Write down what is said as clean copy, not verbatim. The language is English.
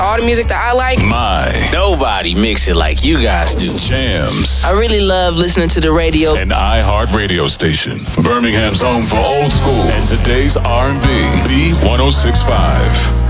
all the music that I like. Nobody mix it like you guys do. Jams. I really love listening to the radio. An iHeart radio station. Birmingham's home for old school and today's R&B. B 106.5.